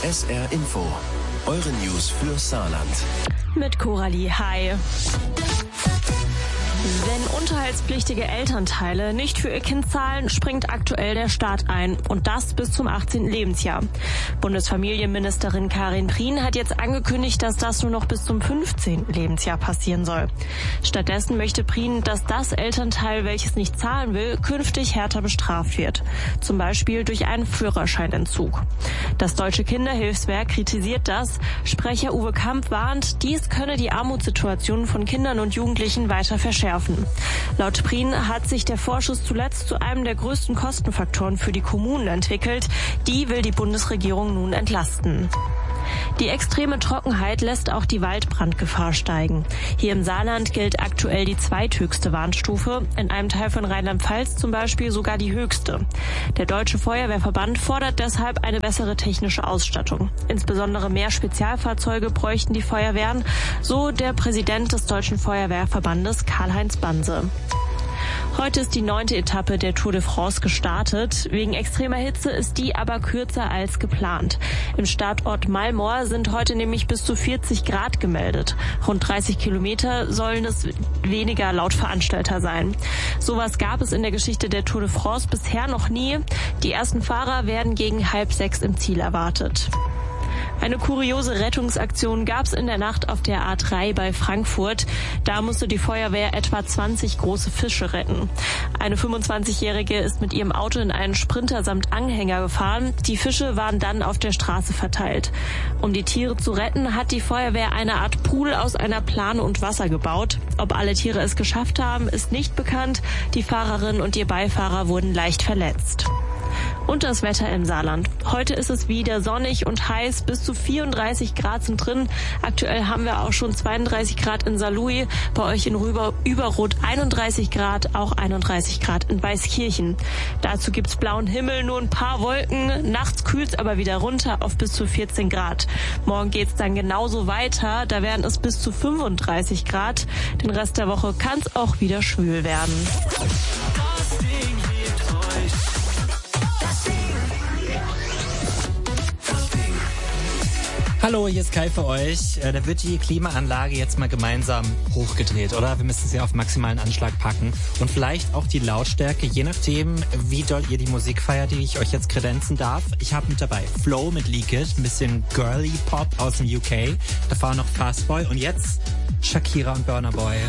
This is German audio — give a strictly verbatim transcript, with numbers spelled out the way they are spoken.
S R Info, eure News für Saarland. Mit Coralie, hi. Wenn unterhaltspflichtige Elternteile nicht für ihr Kind zahlen, springt aktuell der Staat ein. Und das bis zum achtzehnten Lebensjahr. Bundesfamilienministerin Karin Prien hat jetzt angekündigt, dass das nur noch bis zum fünfzehnten Lebensjahr passieren soll. Stattdessen möchte Prien, dass das Elternteil, welches nicht zahlen will, künftig härter bestraft wird. Zum Beispiel durch einen Führerscheinentzug. Das Deutsche Kinderhilfswerk kritisiert das. Sprecher Uwe Kamp warnt, dies könne die Armutssituation von Kindern und Jugendlichen weiter verschärfen. Laut Prien hat sich der Vorschuss zuletzt zu einem der größten Kostenfaktoren für die Kommunen entwickelt. Die will die Bundesregierung nun entlasten. Die extreme Trockenheit lässt auch die Waldbrandgefahr steigen. Hier im Saarland gilt aktuell die zweithöchste Warnstufe, in einem Teil von Rheinland-Pfalz zum Beispiel sogar die höchste. Der Deutsche Feuerwehrverband fordert deshalb eine bessere technische Ausstattung. Insbesondere mehr Spezialfahrzeuge bräuchten die Feuerwehren, so der Präsident des Deutschen Feuerwehrverbandes Karl-Heinz Banse. Heute ist die neunte Etappe der Tour de France gestartet. Wegen extremer Hitze ist die aber kürzer als geplant. Im Startort Malmor sind heute nämlich bis zu vierzig Grad gemeldet. Rund dreißig Kilometer sollen es weniger laut Veranstalter sein. Sowas gab es in der Geschichte der Tour de France bisher noch nie. Die ersten Fahrer werden gegen halb sechs im Ziel erwartet. Eine kuriose Rettungsaktion gab es in der Nacht auf der A drei bei Frankfurt. Da musste die Feuerwehr etwa zwanzig große Fische retten. Eine fünfundzwanzigjährige ist mit ihrem Auto in einen Sprinter samt Anhänger gefahren. Die Fische waren dann auf der Straße verteilt. Um die Tiere zu retten, hat die Feuerwehr eine Art Pool aus einer Plane und Wasser gebaut. Ob alle Tiere es geschafft haben, ist nicht bekannt. Die Fahrerin und ihr Beifahrer wurden leicht verletzt. Und das Wetter im Saarland. Heute ist es wieder sonnig und heiß. Bis zu vierunddreißig Grad sind drin. Aktuell haben wir auch schon zweiunddreißig Grad in Saarlouis. Bei euch in Rüber, Überrot einunddreißig Grad, auch einunddreißig Grad in Weißkirchen. Dazu gibt's blauen Himmel, nur ein paar Wolken. Nachts kühlt's aber wieder runter auf bis zu vierzehn Grad. Morgen geht's dann genauso weiter. Da werden es bis zu fünfunddreißig Grad. Den Rest der Woche kann's auch wieder schwül werden. Hallo, hier ist Kai für euch. Da wird die Klimaanlage jetzt mal gemeinsam hochgedreht, oder? Wir müssen sie auf maximalen Anschlag packen. Und vielleicht auch die Lautstärke, je nachdem, wie doll ihr die Musik feiert, die ich euch jetzt kredenzen darf. Ich habe mit dabei Flow mit Leak It, ein bisschen Girly Pop aus dem U K. Davor noch Fastboy und jetzt Shakira und Burna Boy.